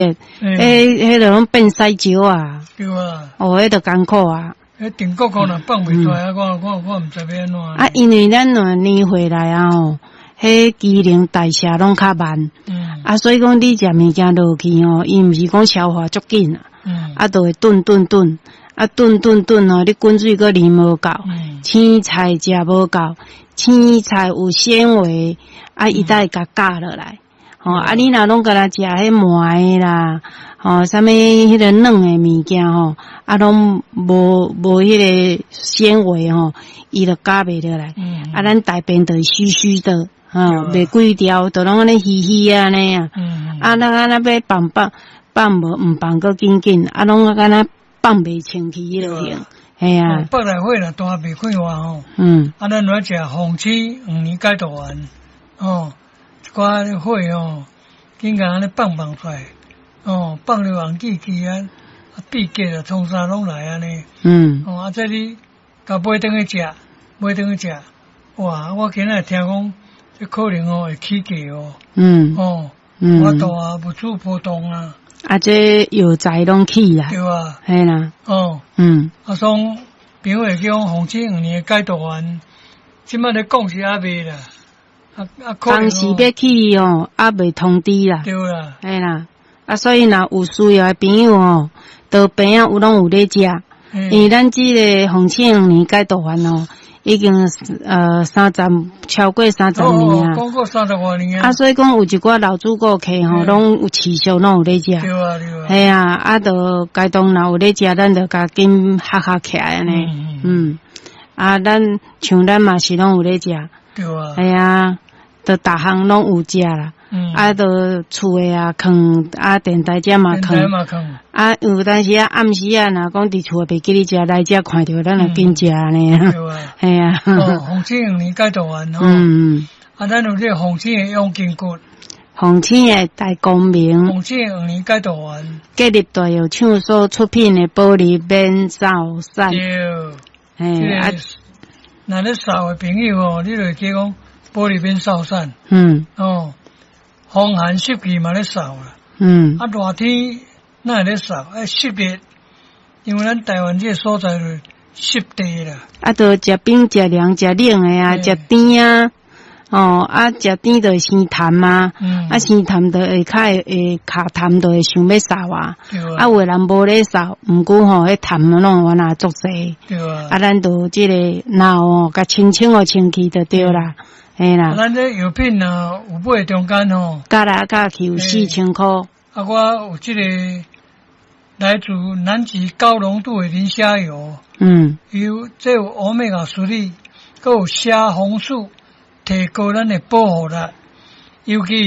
迄个拢变西石啊。 对啊。 哦，迄着艰苦啊。 定国可能放袂出来，我唔知要安怎。 啊，因为咱两年回来啊吼，迄机能代谢拢较慢。啊，所以讲你食物件落去吼，伊毋是讲消化足紧啊。啊，就会炖。啊，炖吼，你滚水个啉无够，青菜食无够，青菜有纤维，啊，伊才会甲夹落来。吼，啊，你若拢甲他食迄糜诶啦，吼，啥物迄个软诶物件吼，啊，拢无迄个纤维吼，伊就夹袂落来。啊，咱大便就虚虚的，袂规条，就拢安尼虚虚安尼啊。啊，咱安尼要放毋放个紧，啊，拢啊敢若放袂清气迄落样。系啊。 放来火若大袂快活吼。啊，咱来食红芪黄连解毒丸，哦。一寡火哦，紧甲安尼放出来，哦，放了红记啊，闭结啊，创啥拢来安尼。哦，啊，这你甲买转去食，哇！我今仔听讲，这可能哦会起价哦。我度啊，无处波动啊。 啊，这药材拢起啦。 对啊。 系啦。 啊，从朋友讲红芪黄连解毒丸，即摆咧讲是还袂啦。 当时要去哦，还未通知啦。 对啦， 系啦。啊，所以若有需要的朋友哦，到边仔拢有咧食。因为咱即个红芪黄连解毒丸哦，已经超过30年啊。 讲过30多年啊。啊，所以讲有一寡老主顾客吼，拢有持续拢有咧食。 对啊，对啊。 系啊，啊，着该当若有咧食，咱着甲紧合起来安尼。啊，像咱嘛是拢有咧食。 对啊。 系啊，都逐项拢有食啦。啊，都厝诶啊，放啊电台遮嘛放。啊，有当时啊暗时啊，若讲伫厝袂记咧食，来遮看着咱就紧食安尼。 对啊。 系啊。 红芪黄连解毒丸吼。啊，咱有这红芪诶养筋骨。 红芪诶大光明。 红芪黄连解毒丸。 结入大药厂所出品诶玻璃免扫散。 对。 嘿啊。 若咧扫诶朋友吼，你就记讲玻璃免扫散。风寒湿气嘛咧扫啦。啊，热天哪会咧扫？湿热，因为咱台湾这个所在就湿地啦。啊， 着食冰、食凉、食冷诶啊，食甜啊。啊，食甜就生痰啊。啊，生痰就会卡痰就会想要扫啊。啊，有诶人无咧扫，毋过吼，迄痰拢原来足济。啊，咱就即个脑甲清哦清气就对啦。嘿啦。 咱这药品啊，有买中间吼。 加来加去有4000块。 啊，我有即个来自南极高浓度的磷虾油。这有欧米伽3粒，佮有虾红素。提高咱的保护力，尤其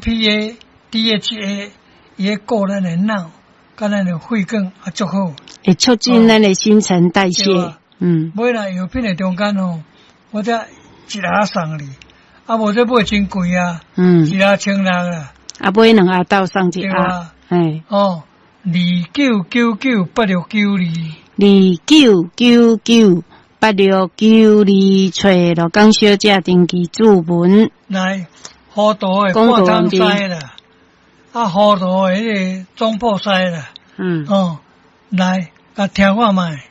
EPA、DHA 也顾咱的脑，甲咱的血管也足好， 会促进咱的新陈代谢。 买来药品的中间吼，我这一盒送你，啊，无这买真贵啊，一盒1600啦， 啊，买2盒斗送一盒， 嘿 299982，29998692，找罗江小姐登记注文。 来，糊涂的半汤西啦，啊，糊涂的迄个中破西啦。来，甲听我卖。